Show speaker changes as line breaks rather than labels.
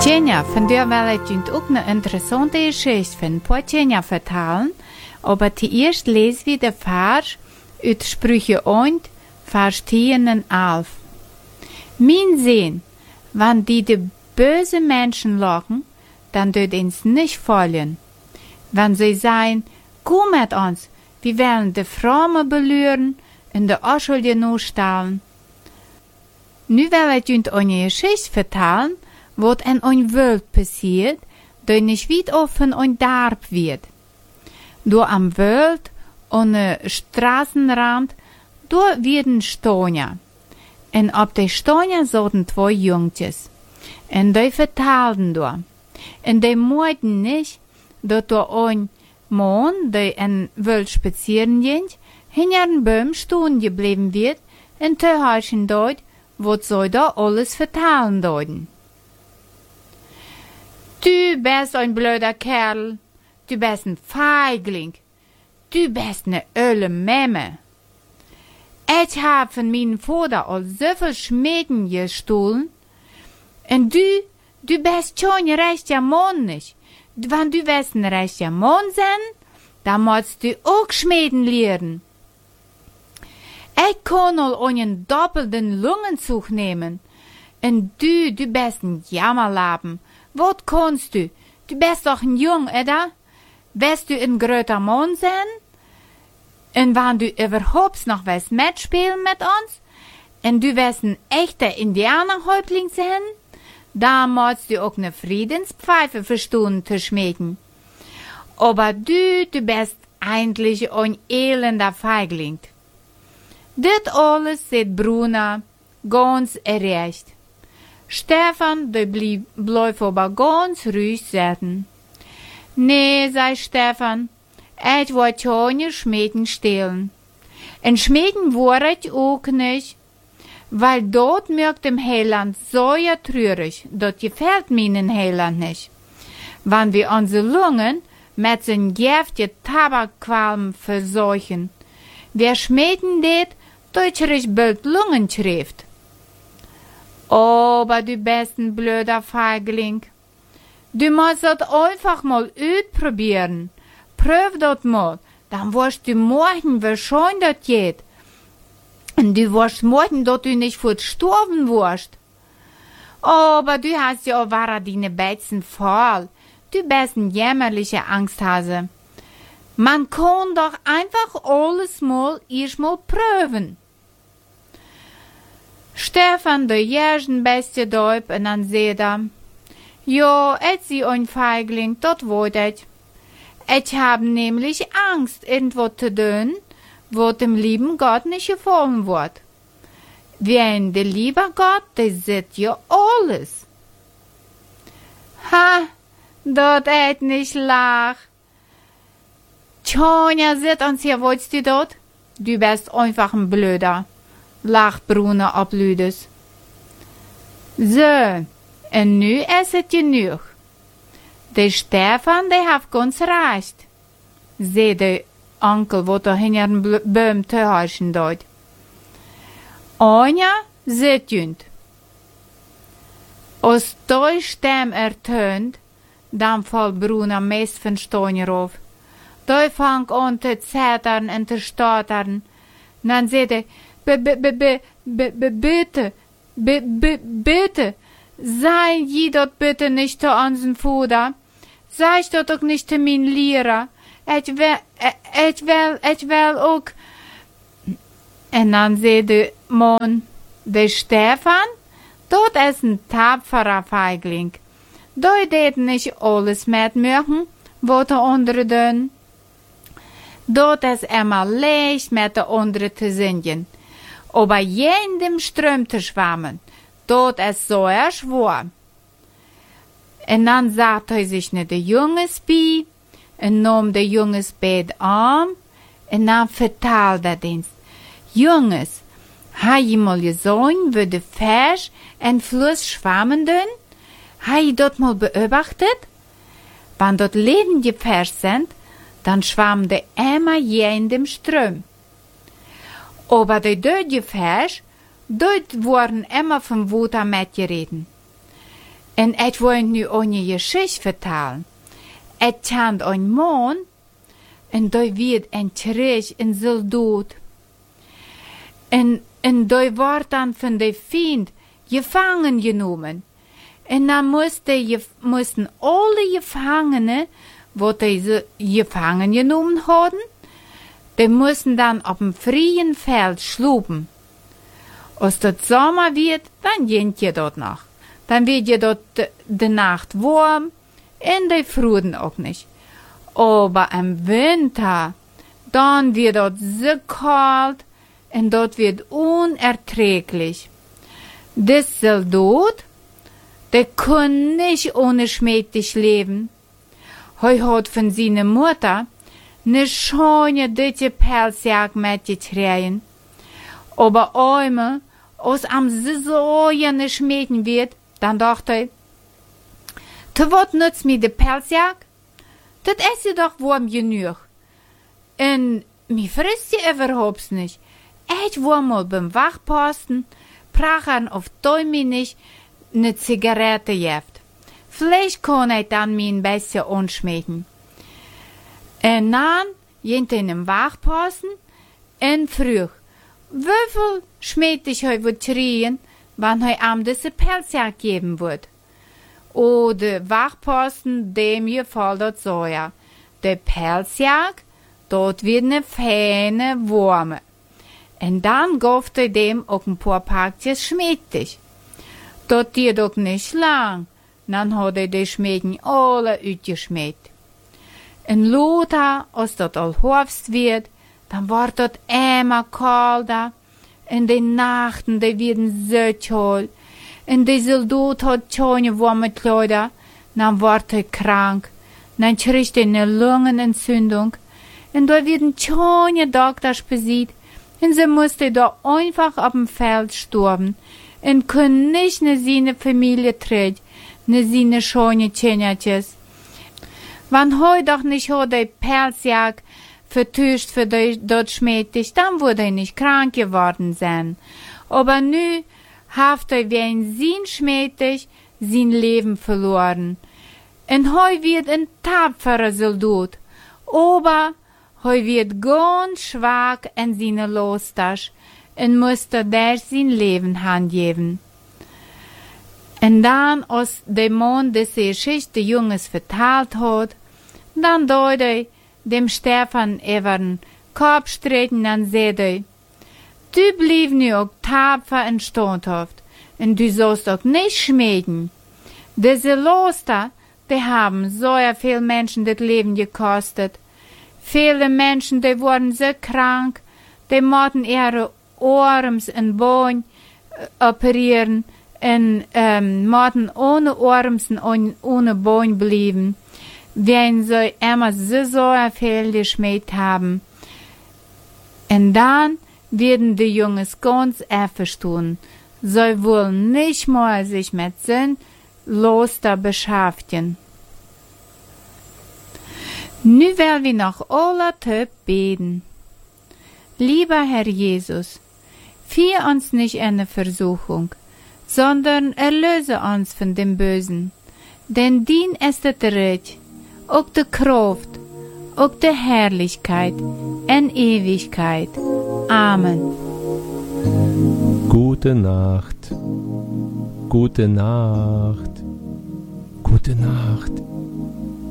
Tjenja, von der will ich auch eine interessante Geschichte von ein paar Tjenja vertellen, aber zuerst lesen wir den Vers aus Sprüche 1, Vers 10 und 11. Mein Sehen, wenn die böse Menschen lachen, dann tut uns nicht folgen. Wenn sie sagen, komm mit uns, wir wollen die Frommen belühren und die Unschuldigen nachstellen. Nu will ich uns eine Geschichte vertellen, was in einer Welt passiert, die nicht weit offen und darb wird. Door am Welt und Straßenrand, dort werden Steine. Und auf der Steine saßen zwei Jungtjes. Und die vertelten da. Und die meinten nicht, dass da ein Mann, der in Welt spazieren ging, hinter einem Baum stehen geblieben wird und zu hören dort, was sie da alles vertellen deuten. Du bist ein blöder Kerl, du bist ein Feigling, du bist eine ölle Memme. Ich hab von meinem Vater all so viel Schmieden gestohlen, und du bist schon ein rechter Mann nicht. Wenn du willst ein rechter Mann sein, dann musst du auch Schmieden lernen. Ich kann all einen doppelten Lungenzug nehmen, und du bist ein Jammerlappen. Was kannst du? Du bist doch ein Jung, oder? Willst du ein größer Mann sein? Und wenn du überhaupt noch willst mitspielen mit uns, und du willst ein echter Indianerhäuptling sein, dann musst du auch eine Friedenspfeife verstehen zu schmecken. Aber du bist eigentlich ein elender Feigling. Das alles sieht Bruna ganz erreicht. Stefan, der bleib aber ganz ruhig sitzen. Nee, sagt Stefan, ich wollte keine Schmieden stehlen. Und Schmieden war ich auch nicht, weil dort mirkt im Heiland so ja trürig, dort gefällt mir in Heiland nicht. Wenn wir unsere Lungen mit so giftigen Tabakqualm verseuchen, wer Schmieden det, deutlich bald Lungen trifft. Aber du bist ein blöder Feigling. Du musst das einfach mal ausprobieren. Prüf das mal, dann wirst du morgen wahrscheinlich das geht. Und du wirst morgen, dass du nicht verstorben wirst. Aber du hast ja auch deine Betzen voll. Du bist ein jämmerlicher Angsthase. Man kann doch einfach alles mal erstmal prüfen. Stefan, der Jergen, beste Deub, und dann seht er, ja, ich sie ein Feigling, das wollt ich. Ich hab nämlich Angst, irgendwo zu tun, wo dem lieben Gott nicht gefallen wird. Wenn der liebe Gott, der sieht ja alles. Ha, dort nicht lach. Tjonja, sieht uns hier, wolltest du dort? Du bist einfach ein Blöder, lacht Bruno ablüdes. So, und nu ist es genug. Der Stefan, der hat ganz recht, sagt der Onkel, wo der hinter dem Baum zu horchen dort. Anja, seht jünd. Als die Stimme ertönt, dann fällt Bruno meist von Stein rauf. Die fängt an zu zittern und zu stottern. Dann sagt er, bitte, sei je dort bitte nicht zu unseren Vater. Sei dort auch nicht zu meinen Lehrer. Ich will auch. Und dann sagt der Mann, der Stefan, dort ist ein tapferer Feigling. Der tät nicht alles mitmachen, was der andere tun. Dort ist immer leicht mit der anderen zu singen. Aber jedem Ström zu schwammen, dort ist so schwer. Und dann sagt er sich nicht der Junges bei, und nahm der Junges bei den Arm, und dann verteilt er den. Junges, ha je mal gesehen, wie der Fisch in Fluss schwammen dün? Ha je dort mal beobachtet? Wenn dort lebende Fische sind, dann schwammen die immer in dem Ström. Aber die döde Fische, dort wurden immer vom Wasser mitgereden. En ich wollte nu eine Geschichte vertellen. Ich kent een man, en die werd een Krieg in Soldat. En die wordt dan van de Feind gevangen genomen. En dan moesten alle Gefangenen, wat deze gevangen genomen hadden, die moesten dan op een vrije veld slopen. Als het zomer wird, dan ging je dat nog. Dan wird je dat de nacht warm en die vroeden ook niet. Aber im Winter, dann wird das so kalt und das wird unerträglich. Das Soldat, der kann nicht ohne schmächtig leben. Er hat von seiner Mutter eine schöne, dicke Pelzjacke mitgetragen. Aber einmal, als am so eine schmähen wird, dann dachte er, zu was nützt mir die Pelzjacke? Dat is je doch warm genug. En mir frisst je überhaupt nicht. Ich war mal beim Wachposten, prachen auf Däumenig ne Zigarette jeft. Vielleicht kann ich dann mir ein bisschen anschmecken. En dann ging in dem Wachposten en früh. Wieviel schmeckt ich heute wird kriegen, wann heute Abend diese Pelzjacke geben wird? O de Wachposten, dem gefällt das so ja. De Pelzjacke, dort wird ne feine warme. En dann gauft dem auch ein paar Pakjes schmectig. Dort geht auch nicht lang, dann hat die Schmecken alle uitgeschmeckt. En Lothar, als dat al Herbst wird, dann wird dort immer kalter. En die Nachten, die werden so kalt. En de Soldat hat schöne warme Kleider, dann wird er krank, dann kriegt er eine Lungenentzündung, und da werden schöne Doktors besiegt, und sie musste da einfach auf dem Feld sterben, und können nicht ne seine Familie treten, ne seine schöne Kindertjes. Wenn heute doch nicht hat der Pelzjacke vertuscht für dort schmächtig, dann würde er nicht krank geworden sein. Aber nu haft er wie ein Sinn schmächtig sein Leben verloren. Und heu wird ein tapferer Soldat, aber heu wird ganz schwach in seine Lostasche und musste der sein Leben handgeben. Und dann, als der Mann diese Geschichte Junges verteilt hat, dann deut er dem Stefan über den Kopf streiten und sagte, du blieb nu auch tapfer und standhaft, und du sollst auch nicht schmäden. Diese Loster, die haben so viele Menschen das Leben gekostet. Viele Menschen, die wurden so krank, die mussten ihre Arms und Beine operieren und mussten ohne Arms und ohne Beine bleiben, wenn sie immer so viel geschmäht haben. Und dann werden die Jungs ganz verstehen. Sie wollen nicht mal sich mit Sinn Loster beschäftigen. Nu will wir noch alle Typ beten. Lieber Herr Jesus, führ uns nicht in eine Versuchung, sondern erlöse uns von dem Bösen. Denn din ist das Recht, auch die Kraft, auch die Herrlichkeit in Ewigkeit. Amen.
Gute Nacht, gute Nacht, gute Nacht.